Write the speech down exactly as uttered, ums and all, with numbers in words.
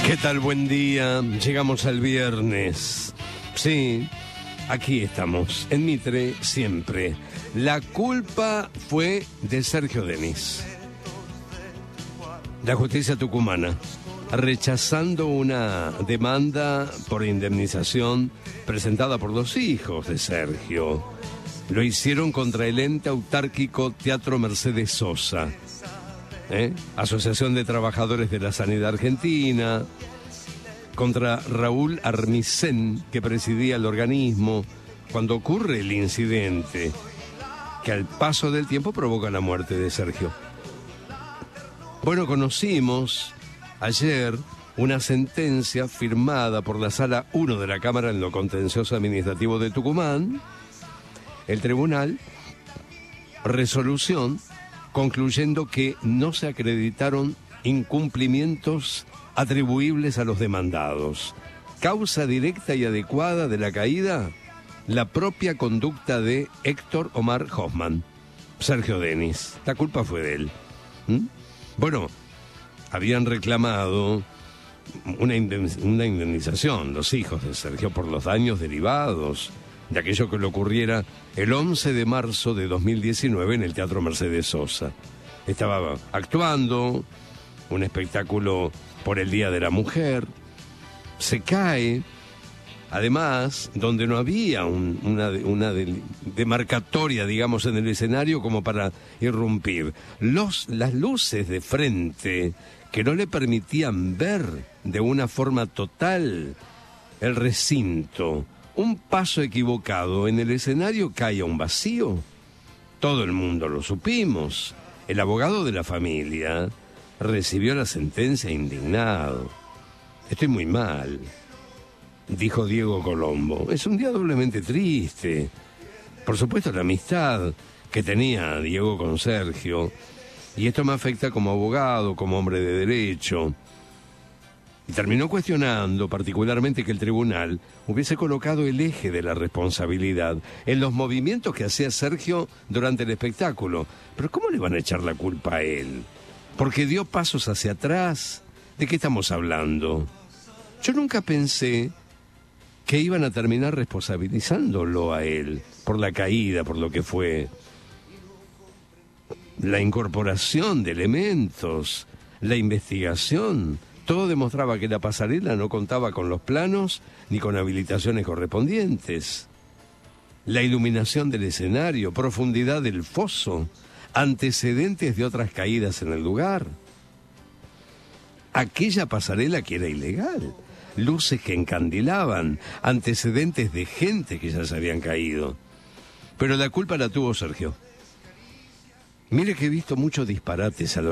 ¿Qué tal? Buen día. Llegamos al viernes. Sí, aquí estamos, en Mitre, siempre. La culpa fue de Sergio Denis. La justicia tucumana, rechazando una demanda por indemnización presentada por los hijos de Sergio. Lo hicieron contra el ente autárquico Teatro Mercedes Sosa. ¿Eh? Asociación de Trabajadores de la Sanidad Argentina, contra Raúl Armisen, que presidía el organismo, cuando ocurre el incidente que al paso del tiempo provoca la muerte de Sergio. Bueno, conocimos ayer una sentencia firmada por la Sala uno de la Cámara en lo Contencioso Administrativo de Tucumán. El tribunal, resolución concluyendo que no se acreditaron incumplimientos atribuibles a los demandados. Causa directa y adecuada de la caída, la propia conducta de Héctor Omar Hoffman, Sergio Denis. La culpa fue de él. ¿Mm? Bueno, habían reclamado una indemnización los hijos de Sergio por los daños derivados de aquello que le ocurriera el once de marzo de dos mil diecinueve en el Teatro Mercedes Sosa. Estaba actuando un espectáculo por el Día de la Mujer, se cae, además, donde no había un, una, una de, demarcatoria, digamos, en el escenario como para irrumpir. Los, las luces de frente que no le permitían ver de una forma total el recinto. Un paso equivocado en el escenario cae a un vacío. Todo el mundo lo supimos. El abogado de la familia recibió la sentencia indignado. Estoy muy mal, dijo Diego Colombo. Es un día doblemente triste. Por supuesto, la amistad que tenía Diego con Sergio. Y esto me afecta como abogado, como hombre de derecho. Y terminó cuestionando particularmente que el tribunal hubiese colocado el eje de la responsabilidad en los movimientos que hacía Sergio durante el espectáculo. Pero ¿cómo le van a echar la culpa a él? Porque dio pasos hacia atrás. ¿De qué estamos hablando? Yo nunca pensé que iban a terminar responsabilizándolo a él por la caída, por lo que fue la incorporación de elementos, la investigación. Todo demostraba que la pasarela no contaba con los planos ni con habilitaciones correspondientes. La iluminación del escenario, profundidad del foso, antecedentes de otras caídas en el lugar. Aquella pasarela que era ilegal, luces que encandilaban, antecedentes de gente que ya se habían caído. Pero la culpa la tuvo Sergio. Mire que he visto muchos disparates a lo